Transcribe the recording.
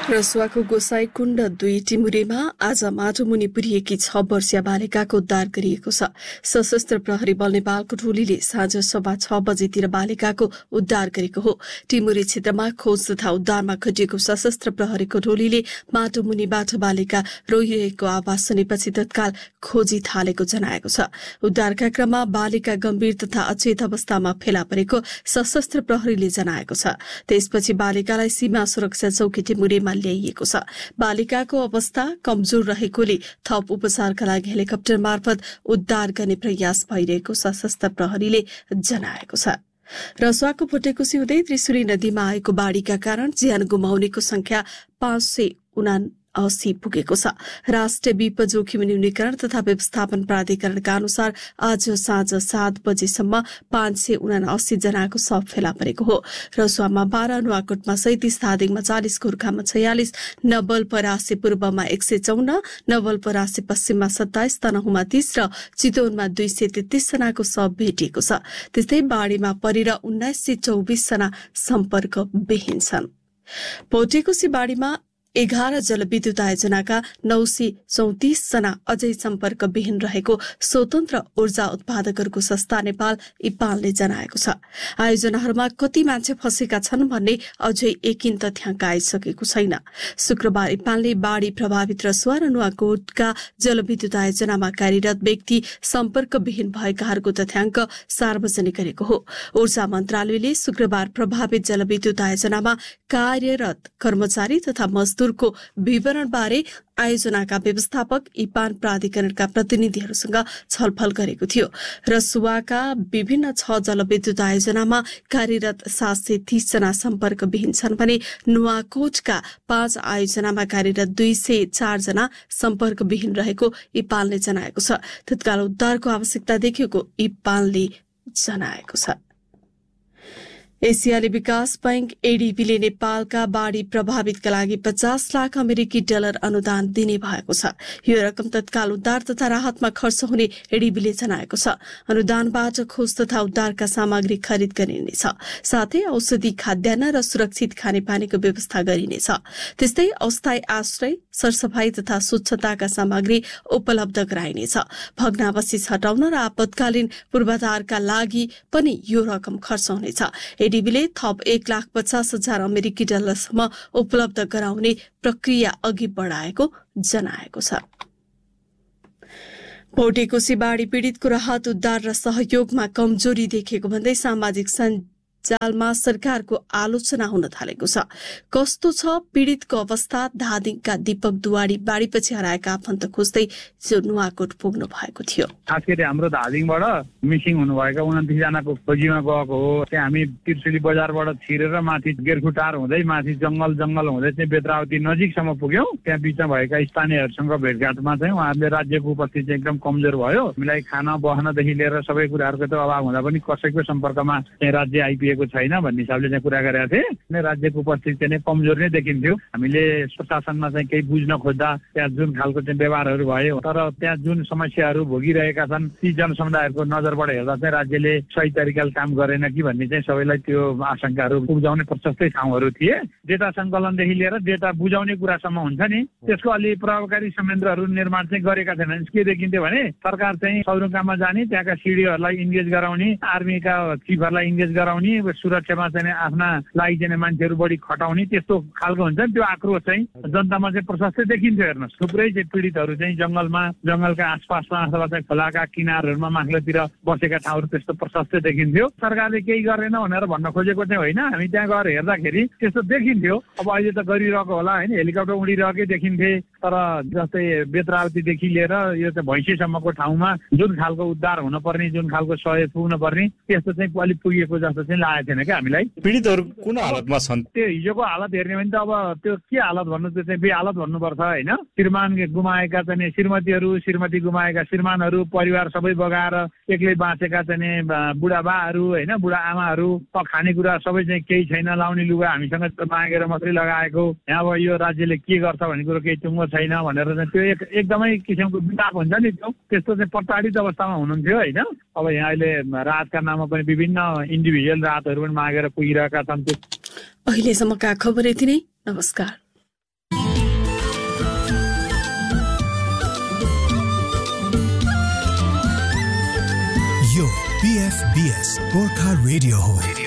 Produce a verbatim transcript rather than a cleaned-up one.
रसुवाको गोसाईकुण्ड दुई टिमुरेमा आज माटो मुनि पुरिएकी छ वर्षीय बालिकाको उद्धार गरिएको छ। सशस्त्र प्रहरी बल नेपालको टोलीले साँझ सभा छ बजेतिर बालिकाको उद्धार गरेको हो। टिमुरे क्षेत्रमा खोज तथा उद्धारमा खटिएको सशस्त्र प्रहरीको टोलीले माटो मुनिबाट बालिका रोइरहेको आवाज सुनेपछि तत्काल खोजी थालेको जनाएको छ। उद्धारका क्रममा बालिका गम्भीर तथा अचेत अवस्थामा फेला परेको सशस्त्र प्रहरीले जनाएको छ। त्यसपछि बालिकालाई सीमा सुरक्षा चौकी टिमुरेमा ल्याइएको छ। बालिकाको अवस्था कमजोर रहेकोले थप उपचारका लागि हेलिकप्टर मार्फत उद्धार गर्ने प्रयास भइरहेको सशस्त्र प्रहरीले जनाएको छ। रसुवाको भुटेकोसी हुँदै त्रिशुली नदीमा आएको बाढ़ीका कारण ज्यान गुमाउनेको संख्या पाँच सय उना अस्सी पुगेको छ। राष्ट्रिय विपद जोखिम न्यूनीकरण तथा व्यवस्थापन प्राधिकरणका अनुसार आज साँझ सात बजेसम्म पाँच सय उना अस्सी जनाको शव फेला परेको हो। रसुवामा बाह्र, नुवाकोटमा सैतिस, धादिङमा चालिस, गोर्खामा छयालिस, नवलपरासी पूर्वमा एक सय चौन्न, नवलपरासी पश्चिममा सत्ताइस, तनहुमा तीस र चितवनमा दुई सय तेत्तीस जनाको शव भेटिएको छ। त्यस्तै बाढ़ीमा परेर उन्नाइस सय चौबिस जना सम्पर्क विहीन छन्। भोटेकोसी बाढ़ीमा एघार जलविद्युत आयोजनाका नौ सय चौतिस जना अझै सम्पर्क विहीन रहेको स्वतन्त्र ऊर्जा उत्पादकहरूको संस्था नेपाल इपालले जनाएको छ। आयोजनाहरूमा कति मान्छे फँसेका छन् भन्ने अझै एकिन तथ्याङ्क आइसकेको छैन। शुक्रबार इपालले बाढ़ी प्रभावित रसुवा र नुवाकोटका जलविद्युत आयोजनामा कार्यरत व्यक्ति सम्पर्क विहीन भएकाहरूको तथ्याङ्क सार्वजनिक गरेको हो। ऊर्जा मन्त्रालयले शुक्रबार प्रभावित जलविद्युत आयोजनामा कार्यरत कर्मचारी तथा मजदूर को विवरण बारे आयोजनाका व्यवस्थापक इपान प्राधिकरणका प्रतिनिधिहरूसँग छलफल गरेको थियो। रसुवाका विभिन्न छ जलविद्युत आयोजनामा कार्यरत सात सय तीस जना सम्पर्क विहीन छन् भने नुवाकोटका पाँच आयोजनामा कार्यरत दुई सय चार जना सम्पर्क विहीन रहेको इपालले जनाएको छ। तत्काल उद्धारको आवश्यकता देखिएको इपालले जनाएको छ। एसियाली विकास बैंक एडीबीले नेपालका बाढ़ी प्रभावितका लागि पचास लाख अमेरिकी डलर अनुदान दिने भएको छ। यो रकम तत्काल उद्धार तथा राहतमा खर्च हुने एडीबीले जनाएको छ। अनुदानबाट खोज तथा उद्धारका सामग्री खरिद गरिनेछ, साथै औषधि, खाद्यान्न र सुरक्षित खानेपानीको व्यवस्था गरिनेछ। त्यस्तै अस्थायी आश्रय, सरसफाई तथा स्वच्छताका सामग्री उपलब्ध गराइनेछ। भग्नावशेष हटाउन र आपतकालीन पूर्वाधारका लागि पनि यो रकम खर्च हुनेछ। एडीबीले थप एक लाख पचास हजार अमेरिकी डलरसम्म उपलब्ध गराउने प्रक्रिया अघि बढाएको जनाएको छ। भोटेकोसी बाढ़ी पीड़ितको राहत, उद्धार र सहयोगमा कमजोरी देखिएको भन्दै सामाजिक सञ्जालमा सरकारको आलोचना हुन थालेको छ। कस्तो छ पीड़ितको अवस्था? धादिङका दीपक दुवाडी बाढ़ीपछि हराएका आफन्त खोज्दै नुवाकोट पुग्नु भएको थियो। खास गरी हाम्रो धादिङबाट मिसिङ हुनुभएका उन्तिस जनाको खोजीमा गएको हो। त्यहाँ हामी त्रिशुली बजारबाट छिरेर माथि गेरखुटार हुँदै माथि जंगल जंगल हुँदै चाहिँ बेत्रावती नजिकसम्म पुग्यौं। त्यहाँ बिचमा भएका स्थानीयहरूसँग भेटघाटमा चाहिँ उहाँहरूले राज्यको उपस्थिति चाहिँ एकदम कमजोर भयो। हामीलाई खाना बस्नदेखि लिएर सबै कुराहरूको त अभाव हुँदा पनि कसैको सम्पर्कमा चाहिँ राज्य आइपुगेको छैन भन्ने हिसाबले चाहिँ कुरा गरेका थिए। अनि राज्यको उपस्थिति चाहिँ कमजोर नै देखिन्थ्यो। हामीले प्रशासनमा चाहिँ केही बुझ्न खोज्दा त्यहाँ जुन खालको चाहिँ व्यवहारहरू भयो, तर त्यहाँ जुन समस्याहरू भोगिरहेका छन् ती जनसमुदायहरूको नजरबाट हेर्दा चाहिँ राज्यले सही तरिकाले काम गरेन कि भन्ने चाहिँ सबैलाई त्यो आशंकाहरू बुझाउने प्रशस्तै ठाउँहरू थिए। डेटा सङ्कलनदेखि लिएर डेटा बुझाउने कुरासम्म हुन्छ नि, त्यसको अलि प्रभावकारी संयन्त्रहरू निर्माण चाहिँ गरेका छैनन्। के देखिन्थ्यो भने सरकार चाहिँ सदरमुकाममा जाने, त्यहाँका सिडिओहरूलाई इन्गेज गराउने, आर्मीका चिफहरूलाई इन्गेज गराउने, सुरक्षामा चाहिँ आफ्ना लागि चाहिँ मान्छेहरू बढी खटाउने, त्यस्तो खालको हुन्छ नि। त्यो आक्रोश चाहिँ जनतामा चाहिँ प्रशस्तै देखिन्थ्यो। हेर्नुहोस्, थुप्रै चाहिँ पीडितहरू चाहिँ जंगलमा, जंगलका आसपासमा अथवा चाहिँ खोलाका किनारहरूमा माथिल्लोतिर बसेका ठाउँहरू त्यस्तो प्रशस्तै देखिन्थ्यो। सरकारले केही गरेन भनेर भन्न खोजेको चाहिँ होइन। हामी त्यहाँ गएर हेर्दाखेरि त्यस्तो देखिन्थ्यो। अब अहिले त गरिरहेको होला होइन, हेलिकप्टर उडिरहेकै देखिन्थे। तर जस्तै बेत्रावतीदेखि लिएर यो चाहिँ भैँसीसम्मको ठाउँमा जुन खालको उद्धार हुनुपर्ने, जुन खालको सहयोग पुग्न पर्ने, त्यस्तो चाहिँ अलिक पुगेको जस्तो चाहिँ लागेको थिएन क्या हामीलाई। पीडितहरू कुन हालतमा छन्? त्यो हिजोको हालत हेर्ने भने त अब त्यो के हालत भन्नु, त्यो चाहिँ बेहालत भन्नुपर्छ होइन। श्रीमान गुमाएका चाहिँ श्रीमतीहरू, श्रीमती गुमाएका श्रीमानहरू, परिवार सबै बगाएर एक्लै बाँचेका चाहिँ बुढाबाहरू होइन, बुढा आमाहरू, खानेकुरा सबै चाहिँ केही छैन, लाउने लुगा हामीसँग मागेर मात्रै लगाएको। यहाँ अब यो राज्यले के गर्छ भन्ने कुरो केही टुङ्गो छैन भनेर चाहिँ त्यो एक एकदमै किसिमको विताप हुन्छ नि। त्यो त्यस्तो चाहिँ प्रताडित अवस्थामा हुनुहुन्थ्यो होइन। अब यहाँ अहिले राहतका नाममा पनि विभिन्न इन्डिभिजुअल राहतहरू पनि मागेर पुगिरहेका छन्। अहिलेसम्मका खबर यति नै। नमस्कार। पीएफबीएस गोर्खा रेडियो हो।